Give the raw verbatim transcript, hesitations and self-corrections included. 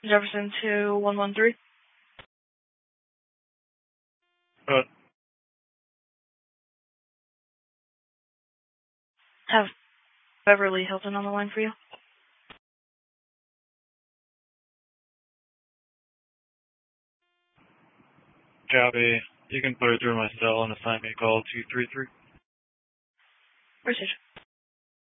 Jefferson two one one three. Uh, Have Beverly Hilton on the line for you. copy. You can put it through my cell and assign me a call two three three. Precision.